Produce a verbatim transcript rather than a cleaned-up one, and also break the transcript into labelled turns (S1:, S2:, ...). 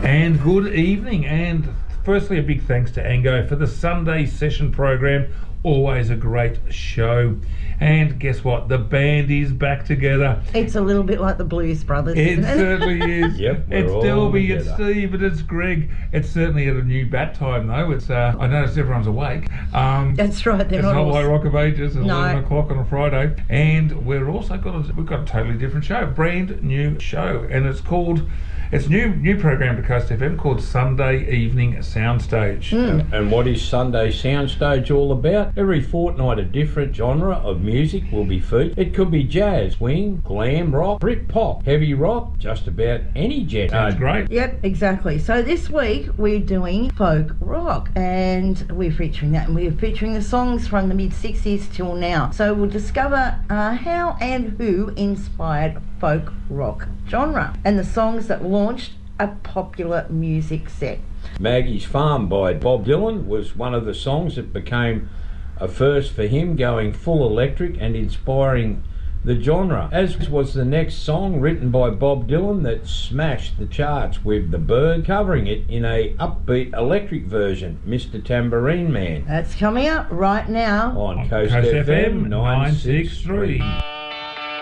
S1: And good evening, and firstly a big thanks to Ango for the Sunday session program. Always a great show. And guess what? The band is back together.
S2: It's a little bit like the Blues Brothers.
S1: It
S2: isn't it?
S1: certainly is.
S3: Yep, we're
S1: it's
S3: all
S1: Delby, it's
S3: together.
S1: Steve, and it's Greg. It's certainly at a new bat time though. It's uh, I noticed everyone's awake. Um,
S2: That's right. They're
S1: it's
S2: not
S1: not
S2: all...
S1: like Rock of Ages at
S2: No.
S1: eleven o'clock on a Friday, and we're also got a, we've got a totally different show, brand new show, and it's called. It's new new program to Coast F M called Sunday Evening Soundstage.
S2: Mm.
S3: And what is Sunday Soundstage all about? Every fortnight a different genre of music will be featured. It could be jazz, swing, glam rock, Brit pop, heavy rock, just about any genre.
S1: Sounds great.
S2: Yep, exactly. So this week we're doing folk rock, and we're featuring that, and we're featuring the songs from the mid sixties till now. So we'll discover uh, how and who inspired folk rock genre and the songs that launched a popular music set.
S3: Maggie's Farm by Bob Dylan was one of the songs that became a first for him, going full electric and inspiring the genre, as was the next song written by Bob Dylan that smashed the charts, with The Bird covering it in a upbeat electric version, Mister Tambourine Man,
S2: That's coming up right now.
S3: on Coast,
S1: Coast
S3: F M nine six three.
S1: three.